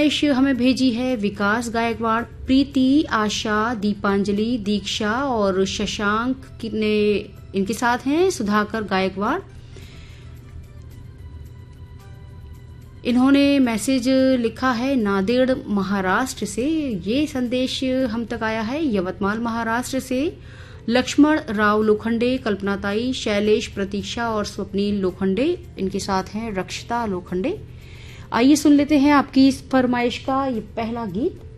फरमाइश हमें भेजी है विकास गायकवाड़, प्रीति, आशा, दीपांजलि, दीक्षा और शशांक ने इनके साथ हैं सुधाकर गायकवाड़। इन्होंने मैसेज लिखा है नांदेड़ महाराष्ट्र से। ये संदेश हम तक आया है यवतमाल महाराष्ट्र से। लक्ष्मण राव लोखंडे, कल्पनाताई, शैलेश, प्रतीक्षा और स्वप्नील लोखंडे, इनके साथ हैं रक्षिता लोखंडे। आइए सुन लेते हैं आपकी इस फरमाइश का ये पहला गीत।